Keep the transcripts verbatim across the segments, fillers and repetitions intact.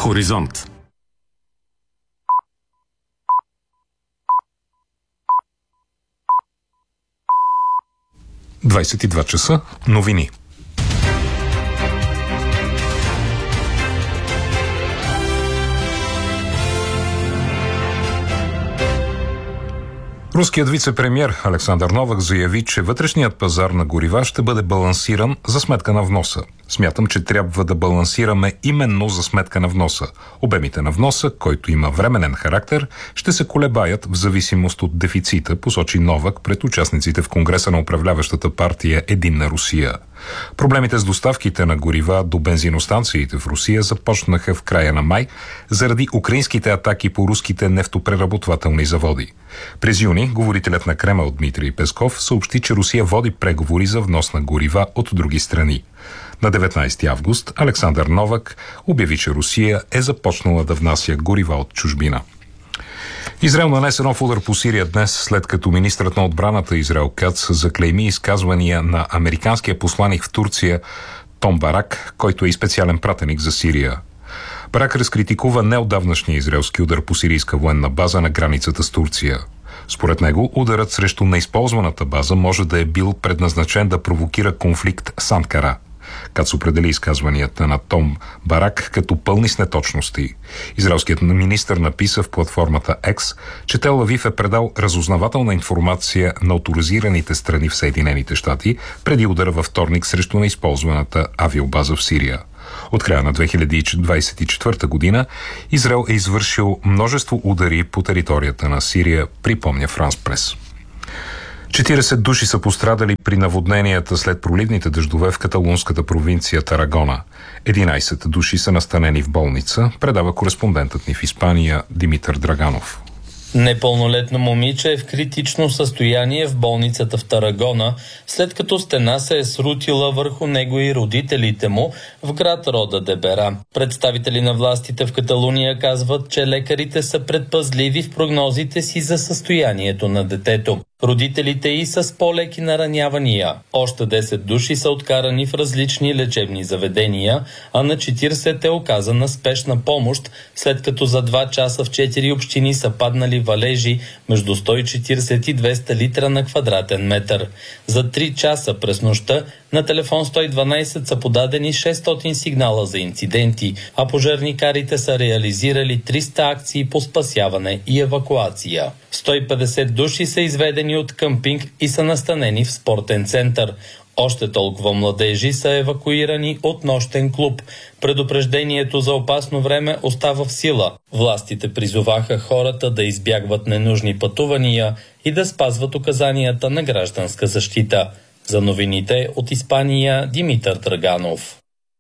Хоризонт. двадесет и два часа. Новини. Руският вице-премиер Александър Новак заяви, че вътрешният пазар на горива ще бъде балансиран за сметка на вноса. Смятам, че трябва да балансираме именно за сметка на вноса. Обемите на вноса, който има временен характер, ще се колебаят в зависимост от дефицита, посочи Новак пред участниците в Конгреса на управляващата партия Единна Русия. Проблемите с доставките на горива до бензиностанциите в Русия започнаха в края на май заради украинските атаки по руските нефтопреработвателни заводи. През юни говорителят на Кремъл Дмитрий Песков съобщи, че Русия води преговори за внос на горива от други страни. На деветнадесети август Александър Новак обяви, че Русия е започнала да внася горива от чужбина. Израел нанесе нов удар по Сирия днес, след като министрът на отбраната Израел Кац заклейми изказвания на американския посланик в Турция Том Барак, който е и специален пратеник за Сирия. Барак разкритикува неотдавнашния израелски удар по сирийска военна база на границата с Турция. Според него, ударът срещу неизползваната база може да е бил предназначен да провокира конфликт с Анкара. Кац определи изказванията на Том Барак като пълни с неточности. Израелският министър написа в платформата X, че Тел Авив е предал разузнавателна информация на оторизираните страни в Съединените щати преди удара във вторник срещу неизползваната авиобаза в Сирия. От края на две хиляди двадесет и четвърта година Израел е извършил множество удари по територията на Сирия, припомня Франс Прес. четиридесет души са пострадали при наводненията след проливните дъждове в каталунската провинция Тарагона. единадесет души са настанени в болница, предава кореспондентът ни в Испания Димитър Драганов. Непълнолетно момиче е в критично състояние в болницата в Тарагона, след като стена се е срутила върху него и родителите му в град Рода де Бера. Представители на властите в Каталуния казват, че лекарите са предпазливи в прогнозите си за състоянието на детето. Родителите й са с по-леки наранявания. Още десет души са откарани в различни лечебни заведения, а на четиридесет е оказана спешна помощ, след като за два часа в четири общини са паднали валежи между сто и четиридесет и двеста литра на квадратен метър. За три часа през нощта на телефон сто и дванадесет са подадени шестстотин сигнала за инциденти, а пожарникарите са реализирали триста акции по спасяване и евакуация. сто и петдесет души са изведени от къмпинг и са настанени в спортен център. Още толкова младежи са евакуирани от нощен клуб. Предупреждението за опасно време остава в сила. Властите призоваха хората да избягват ненужни пътувания и да спазват указанията на гражданска защита. За новините от Испания Димитър Драганов.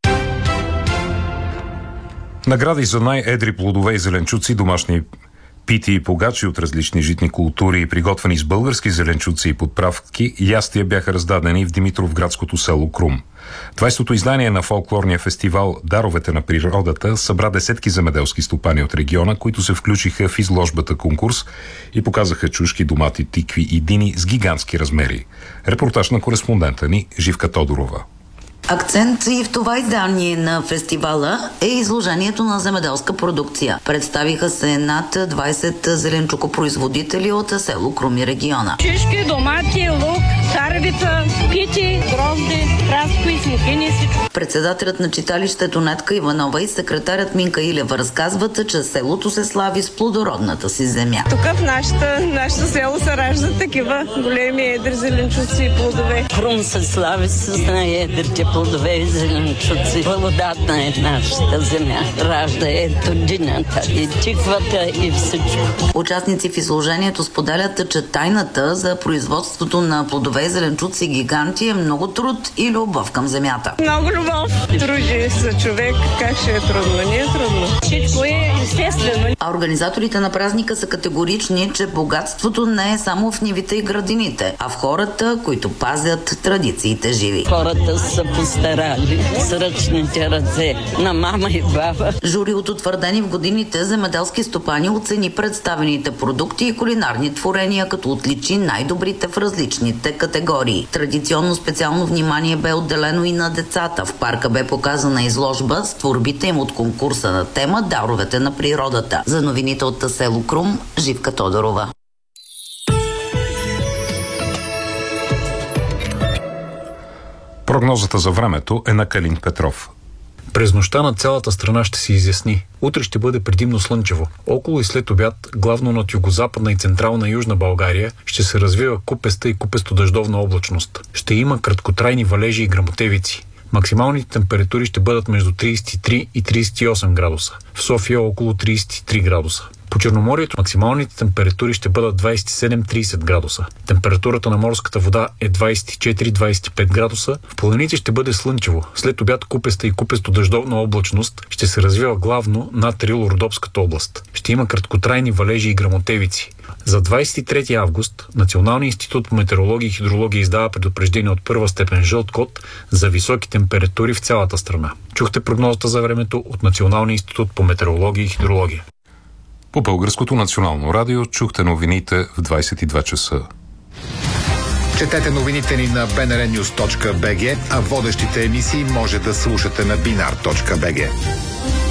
Награди за най-едри плодове и зеленчуци, домашни пити и погачи от различни житни култури, приготвени с български зеленчуци и подправки, ястия бяха раздадени в Димитровградското село Крум. двадесетото издание на фолклорния фестивал «Даровете на природата» събра десетки земеделски стопани от региона, които се включиха в изложбата конкурс и показаха чушки, домати, тикви и дини с гигантски размери. Репортаж на кореспондента ни Живка Тодорова. Акцент и в това издание на фестивала е изложението на земеделска продукция. Представиха се над двадесет зеленчукопроизводители от село Крум и региона. Чушки, домати, лук, царевица, пити, грозди, краско и смокини. Председателят на читалището Нетка Иванова и секретарят Минка Илева разказват, че селото се слави с плодородната си земя. Тук в нашата, нашата село се раждат такива големи едри зеленчуци и плодове. Крум се слави с най-едрите плодове и зеленчуци. Благодатна е нашата земя. Ражда ето динята и тиквата и всичко. Участници в изложението споделят, че тайната за производството на плодове и зеленчуци гиганти е много труд и любов към земята. Много любов. Труди се човек. Как ще е трудно? Не е трудно. Всичко е естествено. А организаторите на празника са категорични, че богатството не е само в нивите и градините, а в хората, които пазят традициите живи. Хората са постарали с ръчните ръце на мама и баба. Жури от утвърдени в годините земеделски стопани оцени представените продукти и кулинарни творения, като отличи най-добрите в различните категории. категории. Традиционно специално внимание бе отделено и на децата. В парка бе показана изложба с творбите им от конкурса на тема "Даровете на природата". За новините от село Крум, Живка Тодорова. Прогнозата за времето е на Калин Петров. През нощта на цялата страна ще се изясни. Утре ще бъде предимно слънчево. Около и след обяд, главно над югозападна и централна южна България, ще се развива купеста и купесто-дъждовна облачност. Ще има краткотрайни валежи и гръмотевици. Максималните температури ще бъдат между тридесет и три и тридесет и осем градуса. В София около тридесет и три градуса. По Черноморието максималните температури ще бъдат двадесет и седем до тридесет градуса. Температурата на морската вода е двадесет и четири до двадесет и пет градуса. В планините ще бъде слънчево. След обяд купеста и купесто-дъждовна облачност ще се развива главно над Рило-Родопската област. Ще има краткотрайни валежи и гръмотевици. За двадесет и трети август Националният институт по метеорология и хидрология издава предупреждение от първа степен жълт код за високи температури в цялата страна. Чухте прогнозата за времето от Националния институт по метеорология и хидрология. По Българското национално радио чухте новините в двадесет и два часа. Четете новините ни на би ен ар нюз точка би джи, а водещите емисии може да слушате на бинар точка би джи.